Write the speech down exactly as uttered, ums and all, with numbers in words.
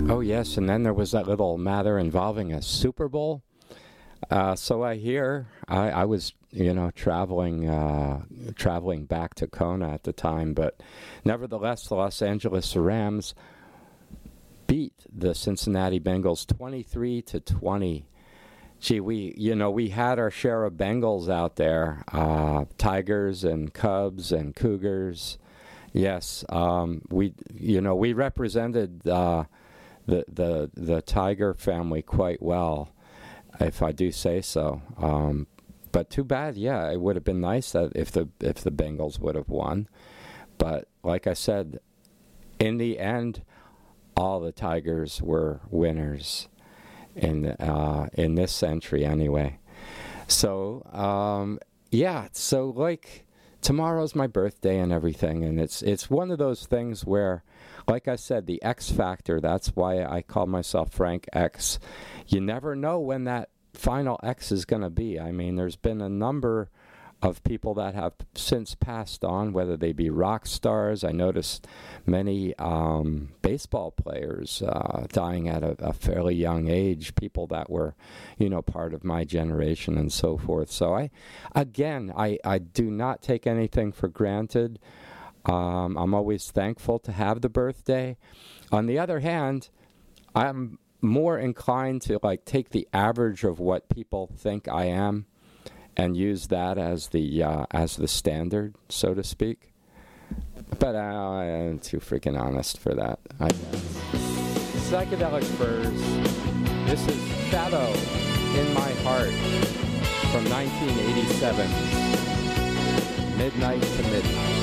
Oh, yes, and then there was that little matter involving a Super Bowl. Uh, so I hear, I, I was, you know, traveling, uh, traveling back to Kona at the time, but nevertheless, the Los Angeles Rams beat the Cincinnati Bengals twenty-three to twenty. Gee, we, you know, we had our share of Bengals out there, uh, Tigers and Cubs and Cougars. Yes, um, we, you know, we represented uh, the the the Tiger family quite well, if I do say so. Um, but too bad, yeah, it would have been nice that if the if the Bengals would have won. But like I said, in the end, all the Tigers were winners in uh, in this century anyway. So um, yeah, so like tomorrow's my birthday and everything, and it's it's one of those things where, like I said, the X factor. That's why I call myself Frank X. You never know when that final X is going to be. I mean, there's been a number of people that have since passed on, whether they be rock stars. I noticed many um, baseball players uh, dying at a, a fairly young age, people that were, you know, part of my generation and so forth. So I, again, I, I do not take anything for granted. Um, I'm always thankful to have the birthday. On the other hand, I'm more inclined to like take the average of what people think I am and use that as the uh, as the standard, so to speak. But uh, I'm too freaking honest for that, I guess. Psychedelic Furs. This is Shadow in My Heart from nineteen eighty-seven. Midnight to Midnight.